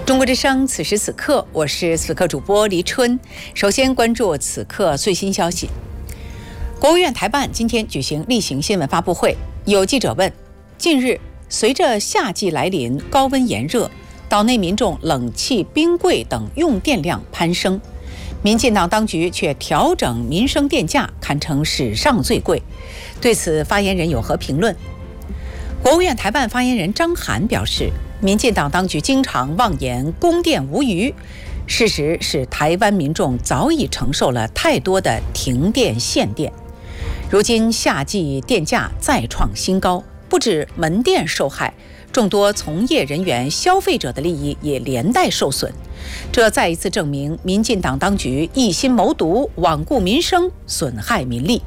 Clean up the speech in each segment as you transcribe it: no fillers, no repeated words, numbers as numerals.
中国之声，此时此刻，我是此刻主播黎春。首先关注此刻最新消息。国务院台办今天举行例行新闻发布会，有记者问：近日随着夏季来临，高温炎热，岛内民众冷气、冰柜等用电量攀升，民进党当局却调整民生电价，堪称史上最贵。对此，发言人有何评论？国务院台办发言人张涵表示，民进党当局经常妄言供电无虞，事实是台湾民众早已承受了太多的停电限电。如今夏季电价再创新高，不止门店受害，众多从业人员、消费者的利益也连带受损。这再一次证明民进党当局一心谋独，罔顾民生，损害民利。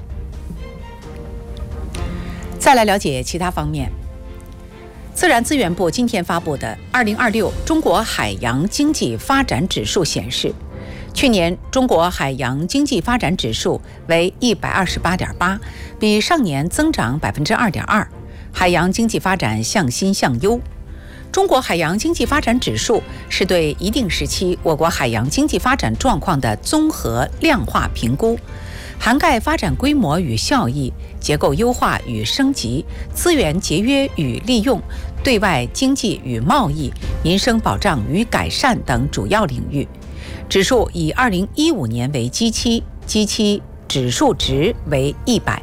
再来了解其他方面。自然资源部今天发布的2026中国海洋经济发展指数显示，去年中国海洋经济发展指数为128.8，比上年增长2.2%，海洋经济发展向新向优。中国海洋经济发展指数是对一定时期我国海洋经济发展状况的综合量化评估，涵盖发展规模与效益、结构优化与升级、资源节约与利用、对外经济与贸易、民生保障与改善等主要领域。指数以2015年为基期，基期指数值为100。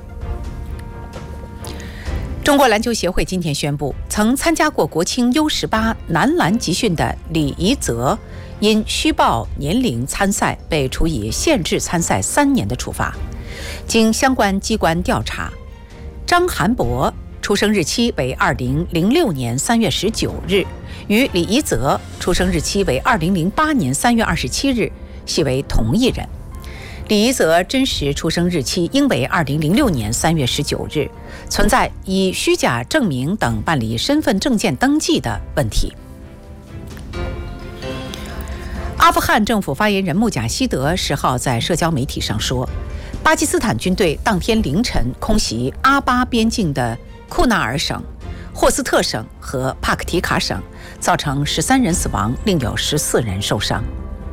中国篮球协会今天宣布，曾参加过国青 U18 男篮集训的李怡泽因虚报年龄参赛，被处以限制参赛3年的处罚。经相关机关调查，张涵博出生日期为2006年3月19日，与李怡泽出生日期为2008年3月27日，系为同一人。李怡泽真实出生日期应为2006年3月19日，存在以虚假证明等办理身份证件登记的问题。阿富汗政府发言人穆贾希德10号在社交媒体上说，巴基斯坦军队当天凌晨空袭阿巴边境的库纳尔省、霍斯特省和帕克提卡省，造成13人死亡，另有14人受伤。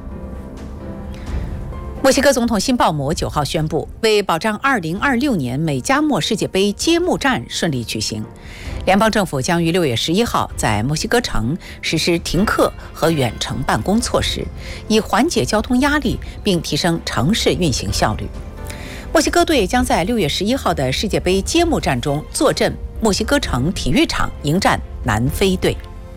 墨西哥总统辛鲍姆9号宣布，为保障2026年美加墨世界杯揭幕战顺利举行，联邦政府将于6月11号在墨西哥城实施停课和远程办公措施，以缓解交通压力并提升城市运行效率。墨西哥队将在6月11号的世界杯揭幕战中坐镇墨西哥城体育场迎战南非队。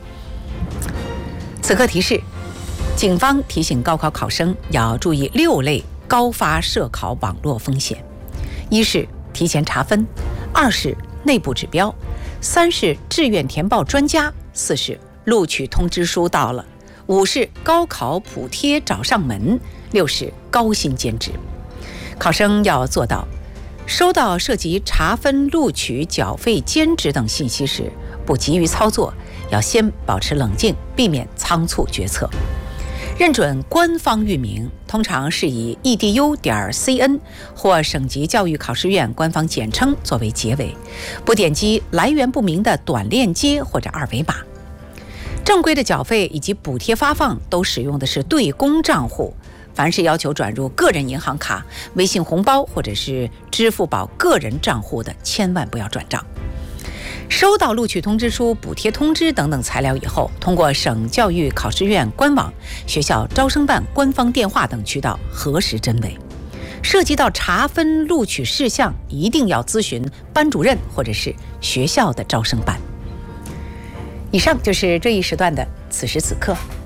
此刻提示，警方提醒高考考生要注意6类高发涉考网络风险：一是提前查分，2是内部指标，3是志愿填报专家，4是录取通知书到了，5是高考补贴找上门，6是高薪兼职。考生要做到收到涉及查分、录取、缴费、兼职等信息时，不急于操作，要先保持冷静，避免仓促决策。认准官方域名，通常是以 edu.cn 或省级教育考试院官方简称作为结尾，不点击来源不明的短链接或者二维码。正规的缴费以及补贴发放都使用的是对公账户，凡是要求转入个人银行卡、微信红包或者是支付宝个人账户的，千万不要转账。收到录取通知书、补贴通知等等材料以后，通过省教育考试院官网、学校招生办官方电话等渠道核实真伪。涉及到查分、录取事项，一定要咨询班主任或者是学校的招生办。以上就是这一时段的此时此刻。